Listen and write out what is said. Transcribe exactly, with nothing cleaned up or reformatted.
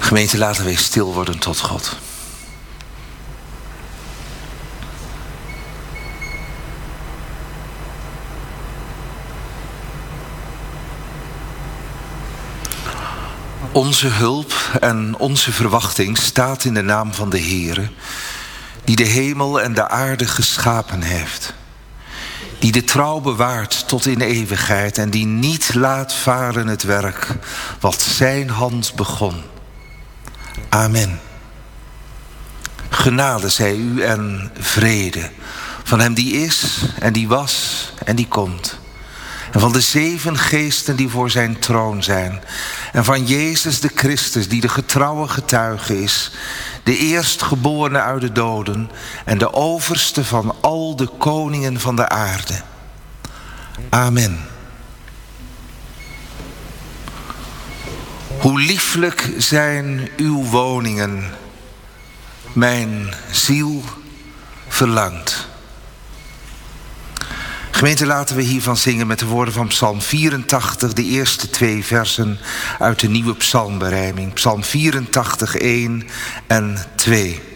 Gemeente, laten wij stil worden tot God. Onze hulp en onze verwachting staat in de naam van de Heere, die de hemel en de aarde geschapen heeft. Die de trouw bewaart tot in eeuwigheid en die niet laat varen het werk wat zijn hand begon. Amen. Genade zij u en vrede van hem die is en die was en die komt. En van de zeven geesten die voor zijn troon zijn. En van Jezus de Christus die de getrouwe getuige is. De eerstgeborene uit de doden en de overste van al de koningen van de aarde. Amen. Hoe lieflijk zijn uw woningen, mijn ziel verlangt. Gemeente, laten we hiervan zingen met de woorden van Psalm vierentachtig, de eerste twee versen uit de nieuwe psalmberijming. Psalm vierentachtig, één en twee.